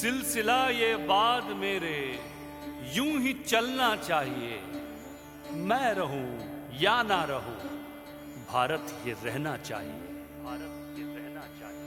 सिलसिला ये बाद मेरे यूं ही चलना चाहिए। मैं रहूं या ना रहूं, भारत ये रहना चाहिए। भारत ये रहना चाहिए।